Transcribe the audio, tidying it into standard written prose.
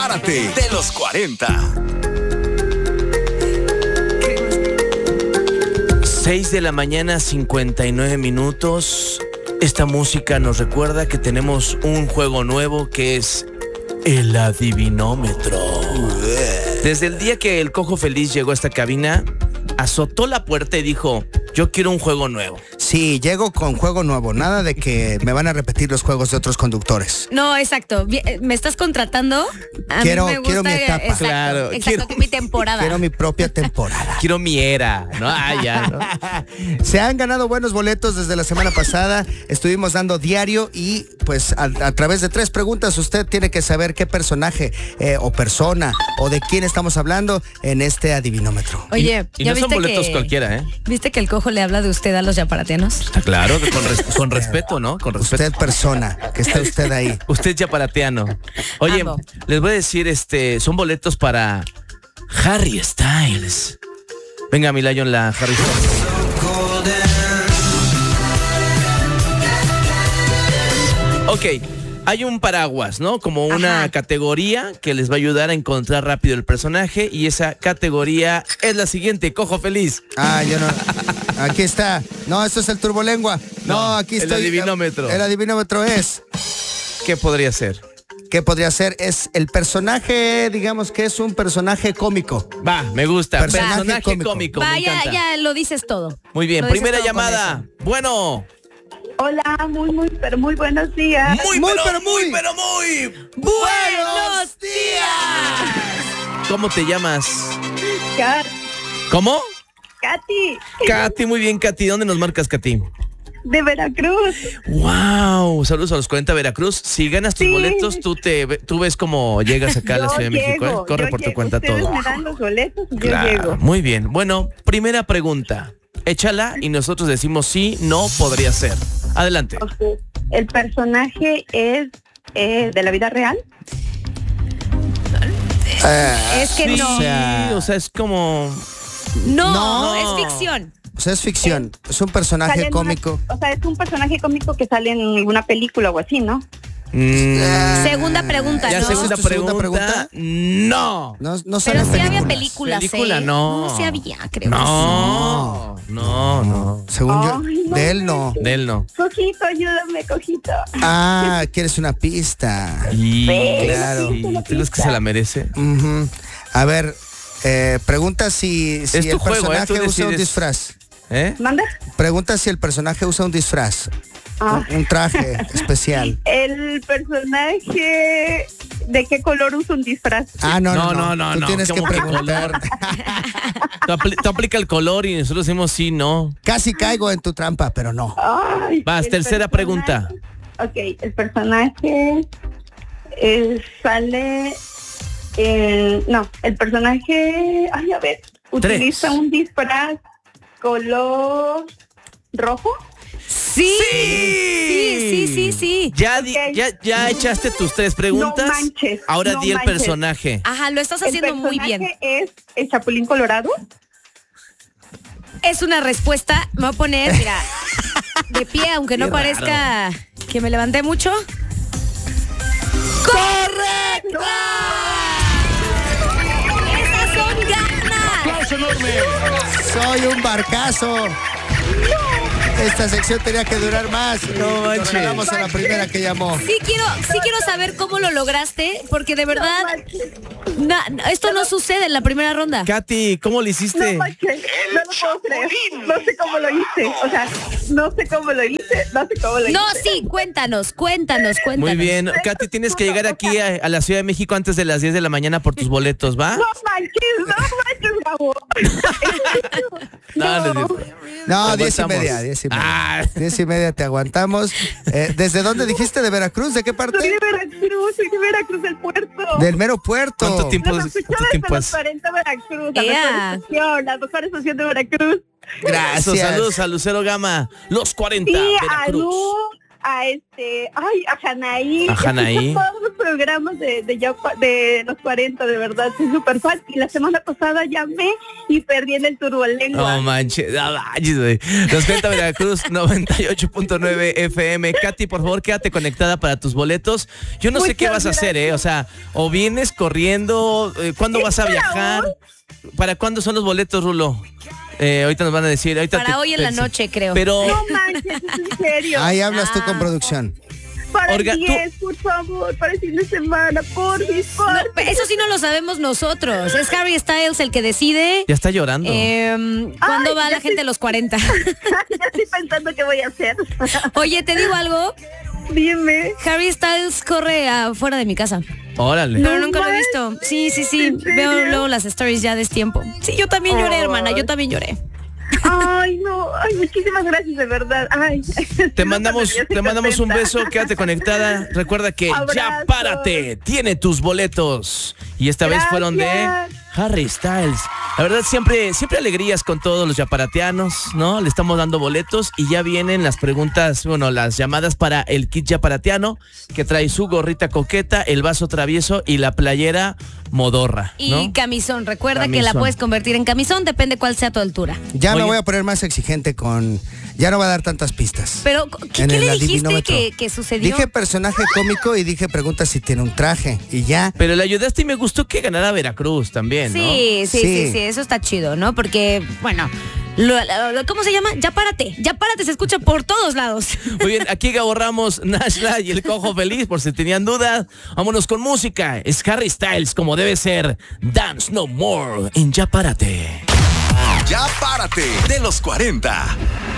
Prepárate de los 40. 6 de la mañana, 59 minutos. Esta música nos recuerda que tenemos un juego nuevo que es el adivinómetro. Desde el día que el Cojo Feliz llegó a esta cabina, azotó la puerta y dijo: yo quiero un juego nuevo. Sí, llego con juego nuevo. Nada de que me van a repetir los juegos de otros conductores. No, exacto. ¿Me estás contratando? Quiero mí me gusta, mi etapa. Exacto, Claro, exacto, mi temporada. Quiero mi propia temporada. Quiero mi era, ¿no? Ya, ¿no? Se han ganado buenos boletos desde la semana pasada. Estuvimos dando diario y pues a través de 3 preguntas usted tiene que saber qué personaje o persona o de quién estamos hablando en este adivinómetro. Oye, Y ¿ya no son viste boletos que cualquiera, ¿eh? ¿Viste que el Cojo le habla de usted a los yaparatianos? Está claro, con respeto, ¿no? Con respeto. Usted persona, que está usted ahí. Usted yaparatiano. Oye, Amo. les voy a decir, son boletos para Harry Styles. Venga, mi Lion, la Harry Styles. Ok, hay un paraguas, ¿no? Como una categoría que les va a ayudar a encontrar rápido el personaje, y esa categoría es la siguiente: Cojo Feliz. Yo no. Aquí está. No, esto es el turbolengua. No, aquí el estoy. adivinómetro. El adivinómetro es. ¿Qué podría ser? ¿Qué podría ser? Es el personaje, digamos que es un personaje cómico. Va, me gusta. Personaje cómico. me Vaya, encanta. ya lo dices todo. Muy bien, Lo dices primera todo con llamada. eso. Bueno. Hola, pero muy buenos días. Muy Muy buenos días. ¿Cómo te llamas? ¿Cómo? Katy, Katy, muy bien, Katy. ¿Dónde nos marcas, Katy? de Veracruz. Wow, saludos a los 40 Veracruz. Si ganas tus Sí. boletos, tú ves cómo llegas acá a la Yo Ciudad de México, ¿eh? llego, Corre yo por tu llego. cuenta Ustedes todo. me dan los boletos y Claro, yo llego. muy bien. Bueno, primera pregunta. Échala y nosotros decimos sí, no, podría ser. Adelante. Ok. El personaje es de la vida real. Es que Sí, no. o sea, es como... No, No. es ficción. O sea, es ficción. Es un personaje Sale en cómico. o sea, es un personaje cómico que sale en alguna película o así, ¿no? Segunda pregunta, Ya, ¿no? segunda ¿Es tu segunda pregunta. pregunta? No. No sale Pero en sí había películas. películas, Película, no. No, sí había, creo. No. Según yo, Ay, no de él no. De él no. Cojito, ayúdame, Cojito. ¿Quieres una pista? Y Claro. ¿Tú crees que se la merece? Ujú. A ver, pregunta si Es tu el juego, personaje tú usa un decides. disfraz. ¿Eh? ¿Manda? Pregunta si el personaje usa un disfraz. Un traje especial. El personaje, ¿de qué color usa un disfraz? No. Tú tienes que ¿Cómo que preguntar. Tú aplica el color y nosotros decimos sí, no. Casi caigo en tu trampa, pero no. Ay, Vas, el tercera pregunta. Ok, el personaje sale... no, el personaje... Ay, a ver. Utiliza un disfraz color rojo. Sí. Ya, Ok. ya echaste tus 3 preguntas. No manches, Ahora no di el manches. personaje. Ajá, lo estás El haciendo muy bien. personaje es el Chapulín Colorado. Es una respuesta. Me voy a poner, mira, de pie, aunque no Qué parezca que me levanté mucho. ¡Correcto! ¡Esas son ganas! Soy un barcazo. Esta sección tenía que durar más. No manches. Nos regalamos a la primera que llamó. Sí quiero saber cómo lo lograste, porque de verdad esto no sucede en la primera ronda. Katy, ¿cómo lo hiciste? No manches, no lo puedo creer. No sé cómo lo hice. O sea, no sé cómo lo hice. No, sí, cuéntanos. Muy bien. Katy, tienes que llegar aquí a la Ciudad de México antes de las 10 de la mañana por tus boletos, ¿va? No manches, Gabo. No, 10 y aguantamos. media. 10 y media. Ah. 10 y media te aguantamos. ¿Desde dónde dijiste? ¿De Veracruz? ¿De qué parte? Soy de Veracruz del puerto. Del mero puerto. ¿Cuánto tiempo? Los escuchaba ¿Cuánto desde tiempo los es? 40 Veracruz. Ea. La mejor estación de Veracruz. Gracias. Saludos a Lucero Gama. Los 40, Sí, a Veracruz. Lu, a Janaí. A Janaí. Escucho todos los programas de los 40, de verdad, soy súper fan. Y la semana pasada llamé y perdí en el turbolengua. No manches, güey. Nos cuenta Veracruz 98.9 FM. Katy, por favor, quédate conectada para tus boletos. Yo no sé qué vas a hacer, o sea, o vienes corriendo, ¿cuándo vas a viajar? ¿Para cuándo son los boletos, Rulo? Ahorita nos van a decir. Para hoy en la noche, creo. Pero no manches, en serio. Ahí hablas tú con producción. Para el 10, por favor, para el fin de semana, por favor. No, eso sí no lo sabemos nosotros. Es Harry Styles el que decide. Ya está llorando. ¿Cuándo va la gente a los 40? Ya estoy pensando qué voy a hacer. Oye, ¿te digo algo? Dime. Harry Styles corre afuera de mi casa. Órale. Pero nunca lo he visto. Sí. Veo luego las stories ya de tiempo. Sí, yo también lloré, hermana. Yo también lloré. Ay, no. Ay, muchísimas gracias, de verdad. Ay. Te mandamos un beso. Quédate conectada. Recuerda que Abrazo. Ya Párate tiene tus boletos. Y esta vez fueron de Harry Styles. La verdad, siempre alegrías con todos los yaparateanos, ¿no? Le estamos dando boletos y ya vienen las preguntas, las llamadas para el kit yaparateano, que trae su gorrita coqueta, el vaso travieso y la playera modorra, ¿no? Y camisón. Recuerda que la puedes convertir en camisón, depende cuál sea tu altura. Ya me voy a poner más exigente ya no va a dar tantas pistas. Pero, ¿qué le dijiste que sucedió? Dije personaje cómico y dije pregunta si tiene un traje y ya. Pero le ayudaste y me gustó que ganara Veracruz también, ¿no? Sí, eso está chido, ¿no? Porque, bueno, ¿cómo se llama? Ya párate, se escucha por todos lados. Muy bien, aquí Gabo Ramos, Nashla y el Cojo Feliz, por si tenían dudas. Vámonos con música, es Harry Styles como debe ser, Dance No More en Ya Párate. Ya Párate de los 40.